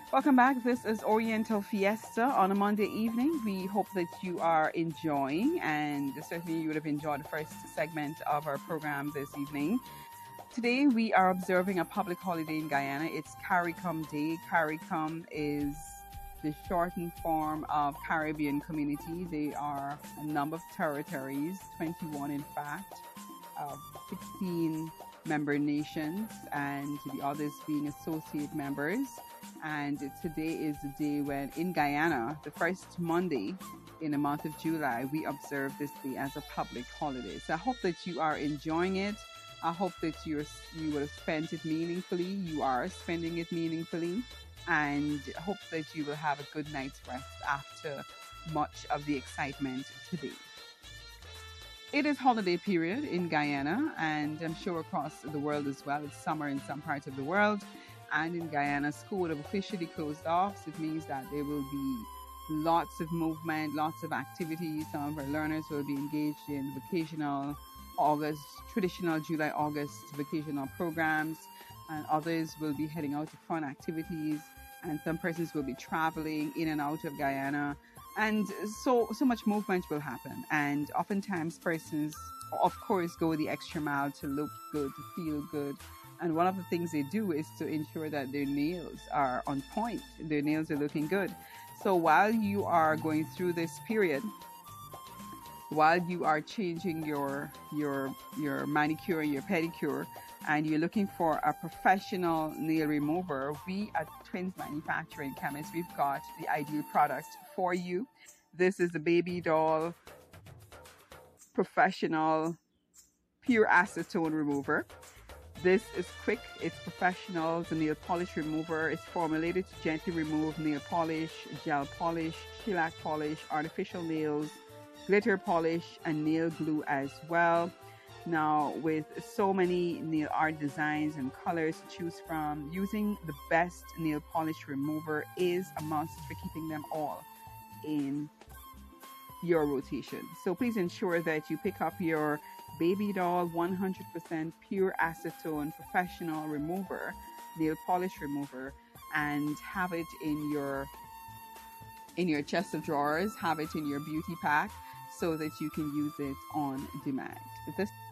Welcome back. This is Oriental Fiesta on a Monday evening. We hope that you are enjoying, and certainly you would have enjoyed the first segment of our program this evening. Today we are observing a public holiday in Guyana. It's CARICOM Day. CARICOM is the shortened form of Caribbean Community. They are a number of territories, 21 in fact, 16 member nations, and the others being associate members. And today is the day when in Guyana, the first Monday in the month of July, we observe this day as a public holiday. So I hope that you are enjoying it. I hope that you will have spent it meaningfully. You are spending it meaningfully, and hope that you will have a good night's rest after much of the excitement today. It is holiday period in Guyana, and I'm sure across the world as well. It's summer in some parts of the world, and in Guyana, school would have officially closed off. So it means that there will be lots of movement, lots of activities. Some of our learners will be engaged in vocational August, traditional July-August vocational programs, and others will be heading out to fun activities, and some persons will be traveling in and out of Guyana, and so much movement will happen. And oftentimes persons, of course, go the extra mile to look good, to feel good. And one of the things they do is to ensure that their nails are on point, their nails are looking good. So while you are going through this period, while you are changing your manicure and your pedicure, and you're looking for a professional nail remover, we at Twins Manufacturing Chemists, we've got the ideal product for you. This is the Baby Doll Professional Pure Acetone Remover. This is quick, it's professional. The nail polish remover is formulated to gently remove nail polish, gel polish, shellac polish, artificial nails, glitter polish, and nail glue as well. Now, with so many nail art designs and colors to choose from, using the best nail polish remover is a must for keeping them all in your rotation. So please ensure that you pick up your Baby Doll 100% pure acetone professional remover, nail polish remover, and have it in your chest of drawers, have it in your beauty pack, so that you can use it on demand. This